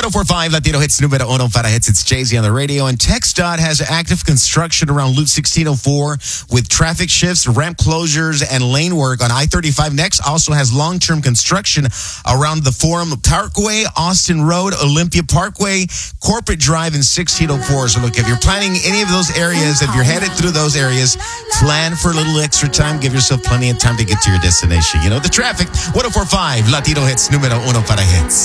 1045 Latino Hits numero uno para hits. It's Jay-Z on the radio. And TxDOT has active construction around Loop 1604 with traffic shifts, ramp closures, and lane work on I-35. Next also has long-term construction around the Forum Parkway, Austin Road, Olympia Parkway, Corporate Drive, and 1604. So look, if you're planning any of those areas, if you're headed through those areas, plan for a little extra time. Give yourself plenty of time to get to your destination. You know, the traffic. 1045 Latino Hits numero uno para hits.